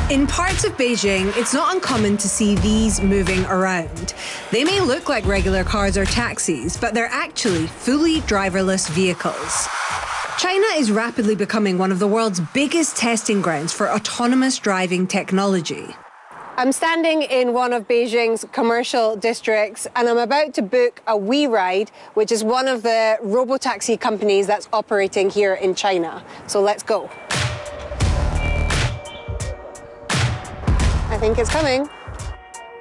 In parts of Beijing, it's not uncommon to see these moving around. They may look like regular cars or taxis, but they're actually fully driverless vehicles. China is rapidly becoming one of the world's biggest testing grounds for autonomous driving technology. I'm standing in one of Beijing's commercial districts, and I'm about to book a WeRide, which is one of the robotaxi companies that's operating here in China. So let's go. I think it's coming.